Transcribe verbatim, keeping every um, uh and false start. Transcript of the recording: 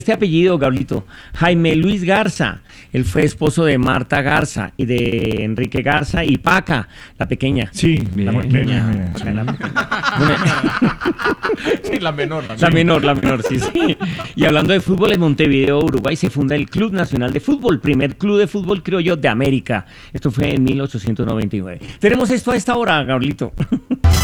este apellido, Gablito. Jaime Luis Garza. Él fue esposo de Marta Garza y de Enrique Garza y Paca, la pequeña. Sí, la bien, pequeña. bien, bien, La, Sí, la menor. la menor, la menor, sí, sí. Y hablando de fútbol, en Montevideo, Uruguay, se funda el Club Nacional de Fútbol, primer club de fútbol criollo de América. Esto fue en mil ochocientos noventa y nueve. Tenemos esto a esta hora, Gablito.